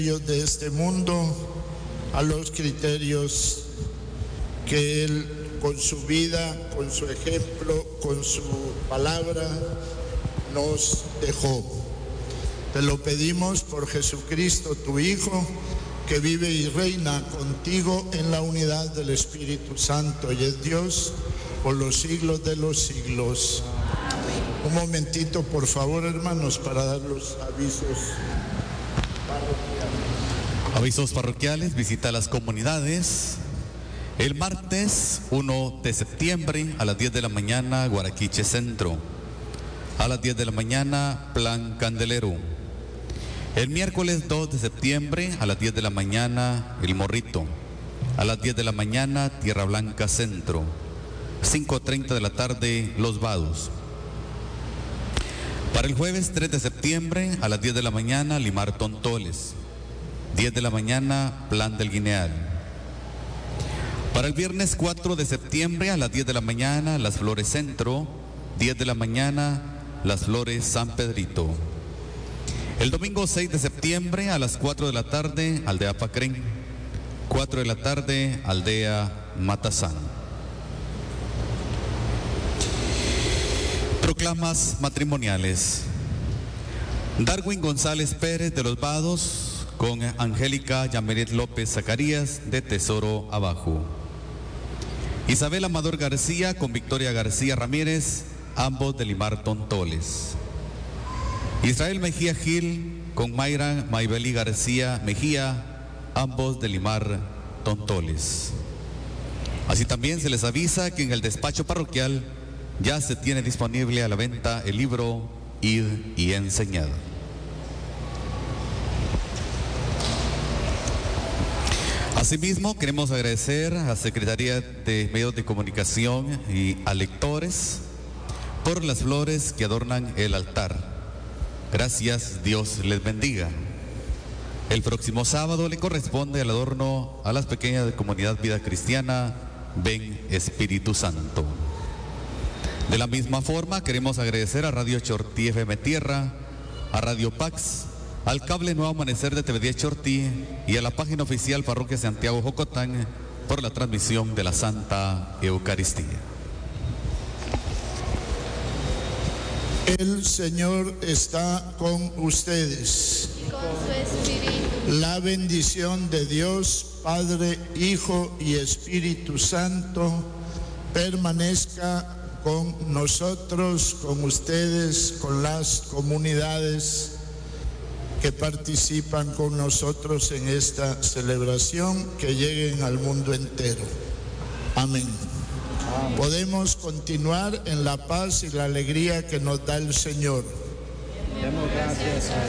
de este mundo a los criterios que Él con su vida, con su ejemplo, con su palabra nos dejó. Te lo pedimos por Jesucristo, tu Hijo, que vive y reina contigo en la unidad del Espíritu Santo y es Dios por los siglos de los siglos. Amén. Un momentito, por favor, hermanos, para dar los avisos parroquiales. Avisos parroquiales, visita a las comunidades. El martes 1 de septiembre a las 10 de la mañana, Guaraquiche Centro. A las 10 de la mañana, Plan Candelero. El miércoles 2 de septiembre a las 10 de la mañana, El Morrito. A las 10 de la mañana, Tierra Blanca Centro. 5:30 de la tarde, Los Vados. Para el jueves 3 de septiembre a las 10 de la mañana, Limar Tontoles. 10 de la mañana, Plan del Guineal. Para el viernes 4 de septiembre a las 10 de la mañana, Las Flores Centro. 10 de la mañana, Las Flores San Pedrito. El domingo 6 de septiembre a las 4 de la tarde, Aldea Pacrén. 4 de la tarde, Aldea Matazán. Proclamas matrimoniales. Darwin González Pérez de Los Vados con Angélica Yameret López Zacarías de Tesoro Abajo. Isabel Amador García con Victoria García Ramírez, ambos de Limar Tontoles. Israel Mejía Gil con Mayra Maybeli García Mejía, ambos de Limar Tontoles. Así también se les avisa que en el despacho parroquial ya se tiene disponible a la venta el libro Id y Enseñad. Asimismo, queremos agradecer a la Secretaría de Medios de Comunicación y a lectores por las flores que adornan el altar. Gracias, Dios les bendiga. El próximo sábado le corresponde el adorno a las pequeñas de Comunidad Vida Cristiana, Ven Espíritu Santo. De la misma forma, queremos agradecer a Radio Chortí FM Tierra, a Radio Pax, al Cable Nuevo Amanecer de TV10 Chortí y a la página oficial Parroquia Santiago Jocotán por la transmisión de la Santa Eucaristía. El Señor está con ustedes. Y con su espíritu. La bendición de Dios, Padre, Hijo y Espíritu Santo, permanezca con nosotros, con ustedes, con las comunidades que participan con nosotros en esta celebración, que lleguen al mundo entero. Amén. Podemos continuar en la paz y la alegría que nos da el Señor. Demos gracias a